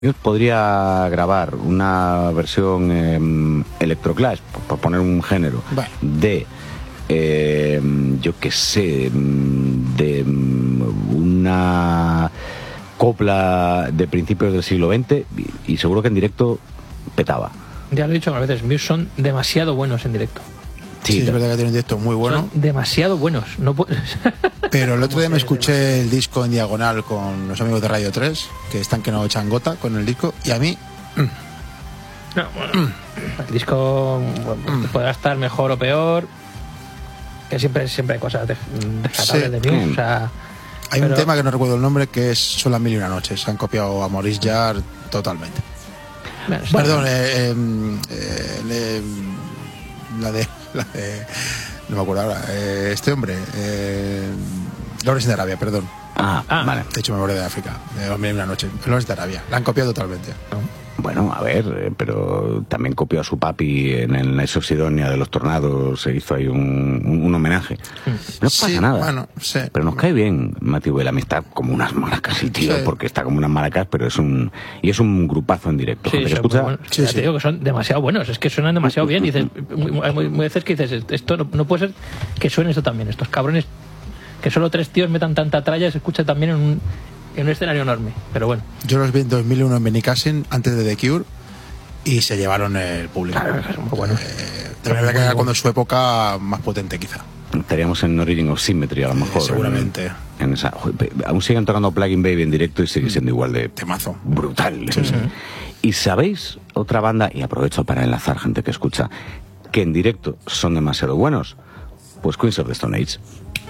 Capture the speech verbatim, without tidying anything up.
Yo podría grabar una versión eh, Electroclash, por, por poner un género, bueno. de, eh, yo qué sé, de una copla de principios del siglo veinte y, y seguro que en directo petaba. Ya lo he dicho a veces, Muse son demasiado buenos en directo. Sí, sí, es verdad que tiene un directo muy bueno. Son demasiado buenos. No Pero el otro día me escuché el disco en diagonal con los amigos de Radio tres, que están que no echan gota con el disco, y a mí... Mm. No, bueno, mm. El disco bueno, mm. podrá estar mejor o peor, que siempre, siempre hay cosas descartables sí. de Muse. Mm. O sea, hay pero... un tema que no recuerdo el nombre, que es Son las mil y una noches. Han copiado a Maurice Jarre totalmente. Bueno, Perdón, eh, eh, eh, la de... La de no me acuerdo ahora. Eh, este hombre, eh, Lawrence de Arabia, perdón. Ah, ah, vale. De hecho, Memoria de África, de dos mil y una noche. Lawrence de Arabia. La han copiado totalmente. ¿No? Bueno, a ver, eh, pero también copió a su papi en el Nice Sidonia de los Tornados. Se hizo ahí un, un, un homenaje. No pasa sí, nada. Bueno, sí. Pero nos cae bien Matthew Bellamy. Está como unas maracas, el tío, sí. porque está como unas maracas, pero es un y es un grupazo en directo. Sí, que escucha... bueno. sí, sí. Te digo que son demasiado buenos. Es que suenan demasiado bien. Y dices, muy, muy, muy veces que dices, esto no, no puede ser que suene esto también. Estos cabrones, que solo tres tíos metan tanta tralla, se escucha también en un, en un escenario enorme. Pero bueno. Yo los vi en dos mil uno en Benicassin, antes de The Cure, y se llevaron el público. Claro, es muy bueno. Eh, de verdad que era cuando su época más potente, quizá. Estaríamos en Origin of Symmetry a lo mejor. Eh, seguramente. En, en esa, aún siguen tocando Plugin Baby en directo y sigue siendo igual de temazo. Brutal. Sí, sí. Y sabéis, otra banda, y aprovecho para enlazar gente que escucha, que en directo son demasiado buenos, pues Queens of the Stone Age.